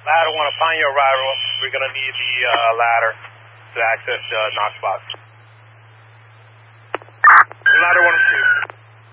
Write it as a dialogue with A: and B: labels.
A: Ladder 1, I'll find you a rider. We're going to need the ladder to access the Knox box.